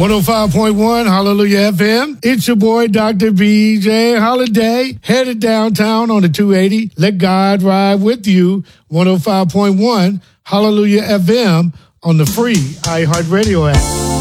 105.1 Hallelujah FM. It's your boy, Dr. BJ Holiday, headed downtown on the 280. Let God ride with you. 105.1 Hallelujah FM on the free iHeartRadio app.